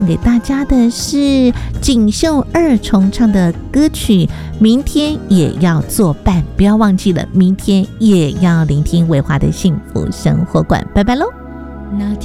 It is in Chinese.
给大家的是锦绣二重唱的歌曲，明天也要作伴，不要忘记了，明天也要聆听维华的幸福生活馆，拜拜喽。